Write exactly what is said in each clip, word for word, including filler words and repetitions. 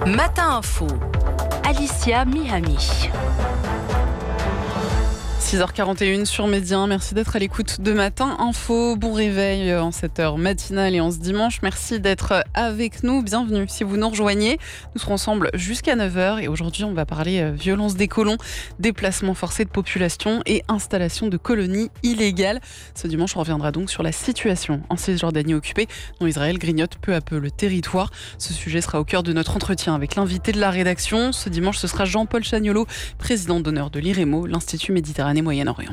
Matin Info, Alicia Mihami. six heures quarante et une sur Média, merci d'être à l'écoute de Matin Info. Bon réveil en cette heure matinale et en ce dimanche. Merci d'être avec nous, bienvenue si vous nous rejoignez. Nous serons ensemble jusqu'à neuf heures et aujourd'hui on va parler violence des colons, déplacement forcé de population et installation de colonies illégales. Ce dimanche on reviendra donc sur la situation en Cisjordanie occupée dont Israël grignote peu à peu le territoire. Ce sujet sera au cœur de notre entretien avec l'invité de la rédaction. Ce dimanche ce sera Jean-Paul Chagnolo, président d'honneur de l'IREMO, l'Institut Méditerranée Moyen-Orient.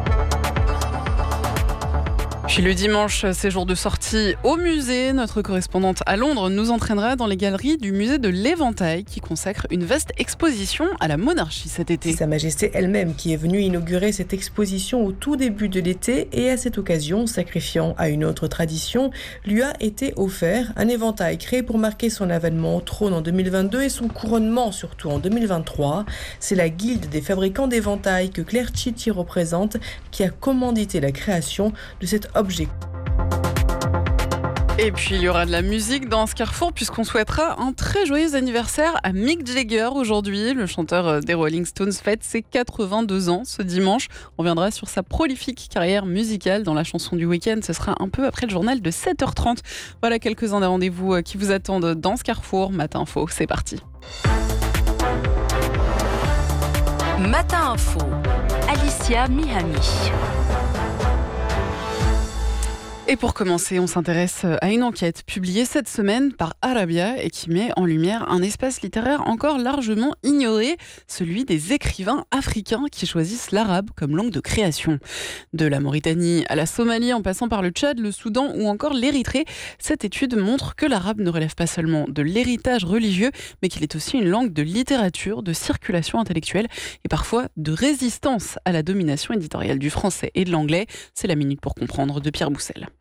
Puis le dimanche, c'est jour de sortie au musée. Notre correspondante à Londres nous entraînera dans les galeries du musée de l'Éventail qui consacre une vaste exposition à la monarchie cet été. C'est Sa Majesté elle-même qui est venue inaugurer cette exposition au tout début de l'été et à cette occasion, sacrifiant à une autre tradition, lui a été offert un éventail créé pour marquer son avènement au trône en deux mille vingt-deux et son couronnement surtout en deux mille vingt-trois. C'est la Guilde des fabricants d'éventails que Claire Chiti représente qui a commandité la création de cet objet. Et puis il y aura de la musique dans ce carrefour puisqu'on souhaitera un très joyeux anniversaire à Mick Jagger aujourd'hui. Le chanteur des Rolling Stones fête ses quatre-vingt-deux ans ce dimanche. On reviendra sur sa prolifique carrière musicale dans la chanson du week-end. Ce sera un peu après le journal de sept heures trente. Voilà quelques-uns des rendez-vous qui vous attendent dans ce carrefour. Matin Info, c'est parti. Matin Info, Alicia Mihami. Et pour commencer, on s'intéresse à une enquête publiée cette semaine par Arabia et qui met en lumière un espace littéraire encore largement ignoré, celui des écrivains africains qui choisissent l'arabe comme langue de création. De la Mauritanie à la Somalie, en passant par le Tchad, le Soudan ou encore l'Érythrée, cette étude montre que l'arabe ne relève pas seulement de l'héritage religieux, mais qu'il est aussi une langue de littérature, de circulation intellectuelle et parfois de résistance à la domination éditoriale du français et de l'anglais. C'est la minute pour comprendre de Pierre Boussel.